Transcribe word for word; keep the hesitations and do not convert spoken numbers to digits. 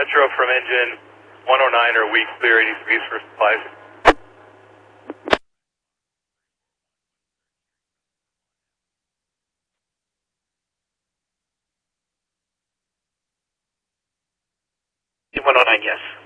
Metro from engine one oh nine are weak, clear eighty-threes for supplies. one oh nine, yes.